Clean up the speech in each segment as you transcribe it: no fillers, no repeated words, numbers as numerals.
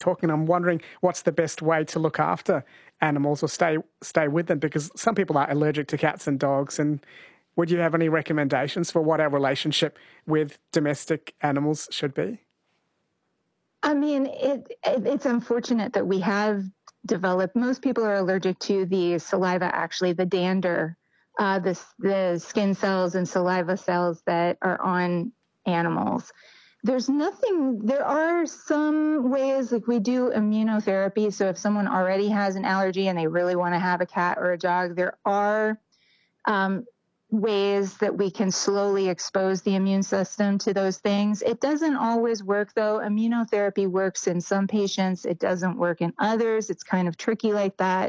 talking. I'm wondering what's the best way to look after animals or stay with them, because some people are allergic to cats and dogs. And would you have any recommendations for what our relationship with domestic animals should be? I mean, it's unfortunate that we have developed, most people are allergic to the saliva, actually, the dander, the skin cells and saliva cells that are on animals. There are some ways, like we do immunotherapy. So if someone already has an allergy and they really want to have a cat or a dog, there are ways that we can slowly expose the immune system to those things. It doesn't always work, though. Immunotherapy works in some patients. It doesn't work in others. It's kind of tricky like that.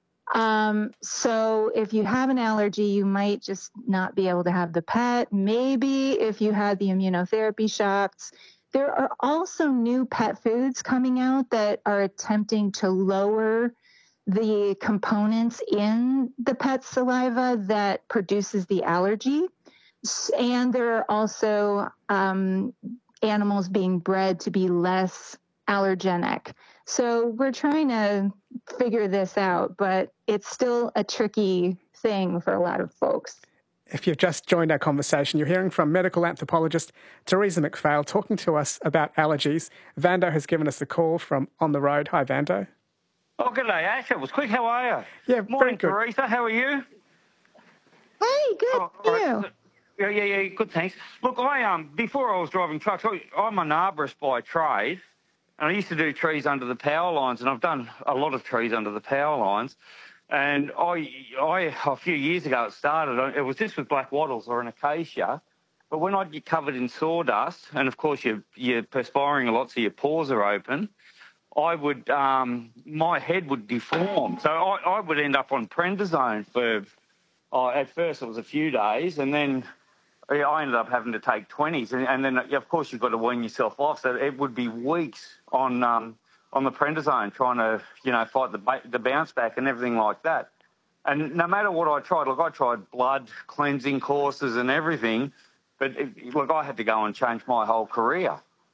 So if you have an allergy, you might just not be able to have the pet. Maybe if you had the immunotherapy shots. There are also new pet foods coming out that are attempting to lower the components in the pet's saliva that produces the allergy. And there are also animals being bred to be less allergenic. So we're trying to figure this out, but it's still a tricky thing for a lot of folks. If you've just joined our conversation, you're hearing from medical anthropologist Teresa McPhail talking to us about allergies. Vando has given us a call from on the road. Hi, Vando. Oh, good day, Ash. That was quick. How are you? Yeah, morning, very good. Teresa. How are you? Hey, good. You? Yeah, good, thanks. Look, before I was driving trucks, I'm an arborist by trade, and I used to do trees under the power lines, and I've done a lot of trees under the power lines. And I a few years ago it started, it was just with black wattles or an acacia, but when I'd get covered in sawdust, and of course you're perspiring a lot, so your pores are open, I would, my head would deform. So I would end up on prednisone for, at first it was a few days, and then I ended up having to take 20s. And then, of course, you've got to wean yourself off. So it would be weeks on the prednisone trying to, fight the bounce back and everything like that. And no matter what I tried, I tried blood cleansing courses and everything, but I had to go and change my whole career.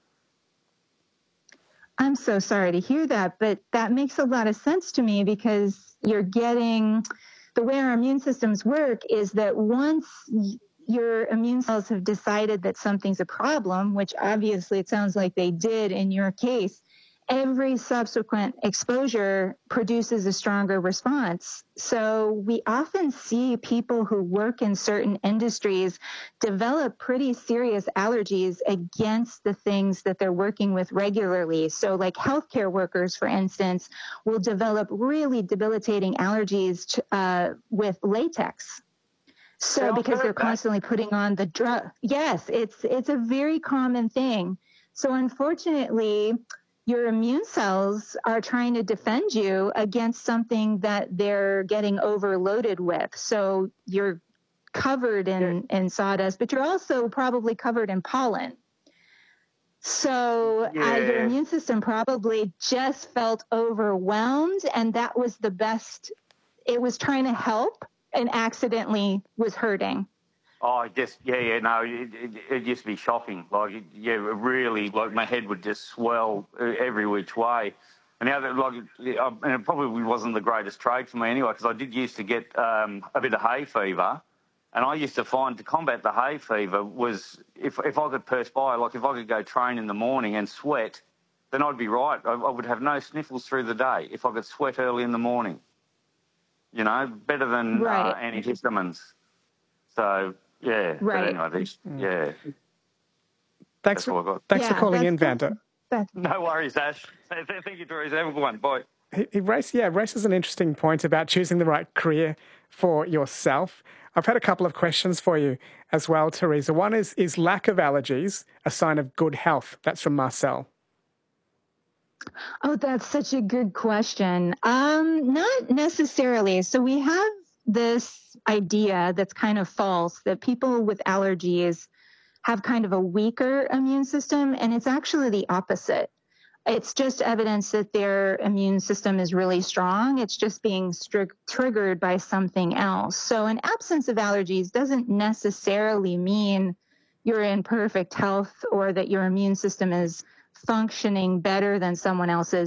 I'm so sorry to hear that, but that makes a lot of sense to me, because you're getting, the way our immune systems work is that once your immune cells have decided that something's a problem, which obviously it sounds like they did in your case, every subsequent exposure produces a stronger response. So we often see people who work in certain industries develop pretty serious allergies against the things that they're working with regularly. So like healthcare workers, for instance, will develop really debilitating allergies with latex. So because they're constantly putting on the drug. Yes, it's a very common thing. So unfortunately, your immune cells are trying to defend you against something that they're getting overloaded with. So you're covered in sawdust, but you're also probably covered in pollen. So your immune system probably just felt overwhelmed, and that was the best. It was trying to help and accidentally was hurting. Oh, it used to be shocking. Really, my head would just swell every which way. And now that, and it probably wasn't the greatest trade for me anyway, because I did used to get a bit of hay fever, and I used to find to combat the hay fever was if I could perspire, if I could go train in the morning and sweat, then I'd be right. I would have no sniffles through the day if I could sweat early in the morning. Better than antihistamines. So. Yeah. Right. But anyway, Thanks for calling in, Vando. No worries, Ash. Thank you, Teresa. Have a good one. Bye. He raises an interesting point about choosing the right career for yourself. I've had a couple of questions for you as well, Teresa. One is lack of allergies a sign of good health? That's from Marcel. Oh, that's such a good question. Not necessarily. So we have this idea that's kind of false that people with allergies have kind of a weaker immune system, and it's actually the opposite. It's just evidence that their immune system is really strong. It's just being triggered by something else. So an absence of allergies doesn't necessarily mean you're in perfect health or that your immune system is functioning better than someone else's.